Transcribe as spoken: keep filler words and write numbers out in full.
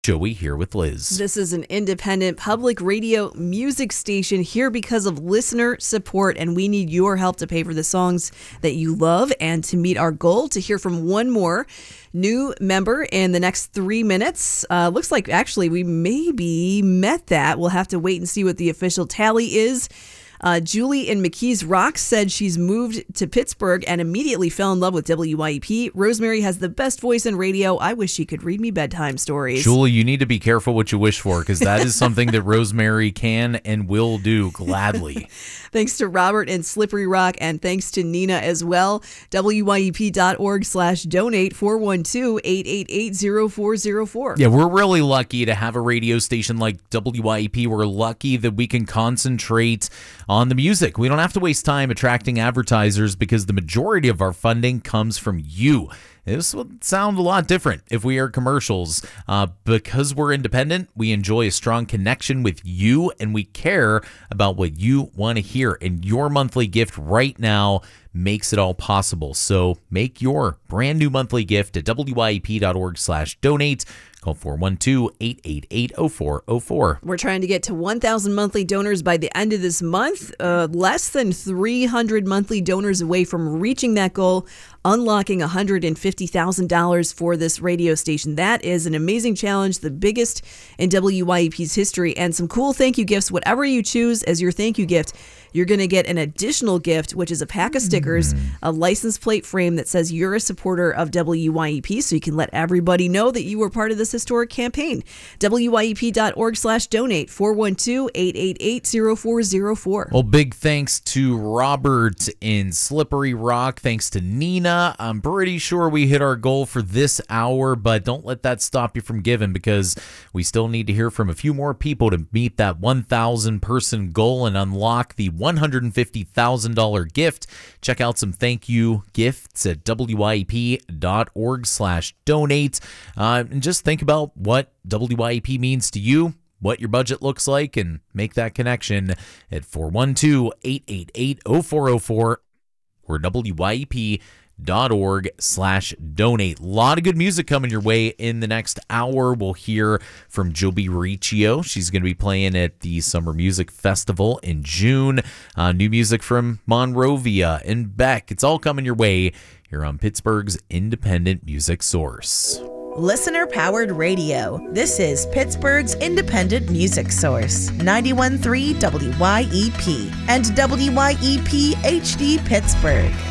Joey here with Liz. This is an independent public radio music station here because of listener support, and we need your help to pay for the songs that you love and to meet our goal to hear from one more new member in the next three minutes. Uh, looks like actually we maybe met that. We'll have to wait and see what the official tally is. Uh, Julie in McKees Rock said she's moved to Pittsburgh and immediately fell in love with W Y E P. Rosemary has the best voice in radio. I wish she could read me bedtime stories. Julie, you need to be careful what you wish for, because that is something that Rosemary can and will do gladly. Thanks to Robert in Slippery Rock, and thanks to Nina as well. W Y E P dot org slash donate, four one two, eight eight eight, zero four zero four. Yeah, we're really lucky to have a radio station like W Y E P. We're lucky that we can concentrate on the music. We don't have to waste time attracting advertisers because the majority of our funding comes from you. This would sound a lot different if we air commercials. Uh, because we're independent, we enjoy a strong connection with you, and we care about what you want to hear. And your monthly gift right now makes it all possible. So make your brand new monthly gift at W Y E P dot org slash donate. Call four one two, eight eight eight, zero four zero four. We're trying to get to one thousand monthly donors by the end of this month. Uh, less than three hundred monthly donors away from reaching that goal, unlocking one hundred fifty thousand dollars for this radio station. That is an amazing challenge, the biggest in W Y E P's history, and some cool thank you gifts. Whatever you choose as your thank you gift, you're going to get an additional gift, which is a pack of stickers, mm. a license plate frame that says you're a supporter of W Y E P, so you can let everybody know that you were part of this historic campaign. W Y E P dot org slash donate, four one two, eight eight eight, zero four zero four. Well, big thanks to Robert in Slippery Rock. Thanks to Nina. I'm pretty sure we hit our goal for this hour, but don't let that stop you from giving, because we still need to hear from a few more people to meet that one thousand person goal and unlock the one hundred fifty thousand dollars gift. Check out some thank you gifts at W Y E P dot org slash donate. Uh, and just think about what W Y E P means to you, what your budget looks like, and make that connection at four one two, eight eight eight, zero four zero four or W Y E P dot org slash donate. A lot of good music coming your way in the next hour. We'll hear from Joby Riccio. She's going to be playing at the Summer Music Festival in June. Uh, new music from Monrovia and Beck. It's all coming your way here on Pittsburgh's independent music source. Listener-powered radio. This is Pittsburgh's independent music source. ninety-one point three W Y E P and W Y E P H D Pittsburgh.